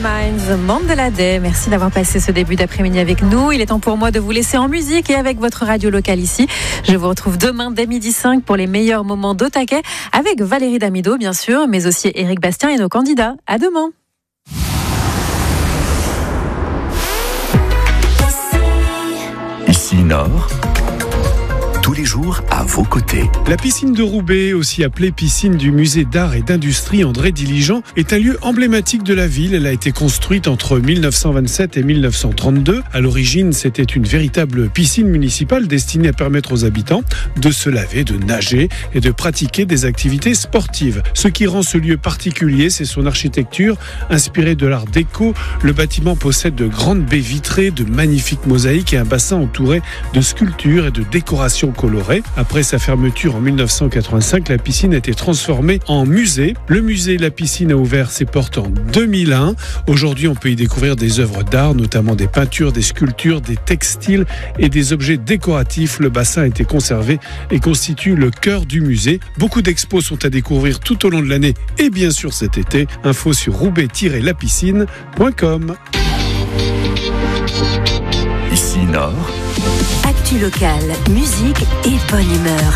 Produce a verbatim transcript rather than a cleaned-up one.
Minds, Mandela Day. Merci d'avoir passé ce début d'après-midi avec nous. Il est temps pour moi de vous laisser en musique et avec votre radio locale ici. Je vous retrouve demain dès midi cinq pour les meilleurs moments d'Au Taquet avec Valérie Damido, bien sûr, mais aussi Éric Bastien et nos candidats. À demain. Ici Nord, tous les jours à vos côtés. La piscine de Roubaix, aussi appelée piscine du musée d'art et d'industrie André Diligent, est un lieu emblématique de la ville. Elle a été construite entre mille neuf cent vingt-sept et mille neuf cent trente-deux. À l'origine, c'était une véritable piscine municipale destinée à permettre aux habitants de se laver, de nager et de pratiquer des activités sportives. Ce qui rend ce lieu particulier, c'est son architecture inspirée de l'art déco. Le bâtiment possède de grandes baies vitrées, de magnifiques mosaïques et un bassin entouré de sculptures et de décorations colorée. Après sa fermeture en mille neuf cent quatre-vingt-cinq, la piscine a été transformée en musée. Le musée La Piscine a ouvert ses portes en deux mille un. Aujourd'hui, on peut y découvrir des œuvres d'art, notamment des peintures, des sculptures, des textiles et des objets décoratifs. Le bassin a été conservé et constitue le cœur du musée. Beaucoup d'expos sont à découvrir tout au long de l'année et bien sûr cet été. Info sur roubaix tiret la piscine point com. Ici Nord. Actu locale, musique et bonne humeur.